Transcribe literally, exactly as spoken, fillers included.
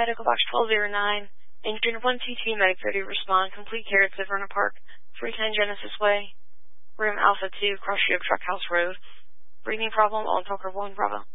Medical Box twelve oh nine. Engine one T T, Medic thirty, respond. Complete care at Severna Park, three ten Genesis Way. Room Alpha two, Cross Shield Truck House Road. Breathing problem, all talker one, Bravo.